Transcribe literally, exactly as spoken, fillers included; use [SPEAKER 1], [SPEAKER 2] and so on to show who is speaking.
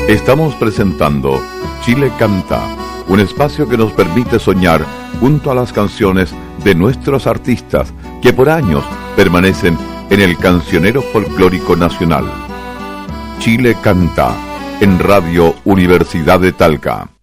[SPEAKER 1] Estamos presentando Chile Canta, un espacio que nos permite soñar junto a las canciones de nuestros artistas que por años permanecen en el cancionero folclórico nacional. Chile Canta, en Radio Universidad de Talca.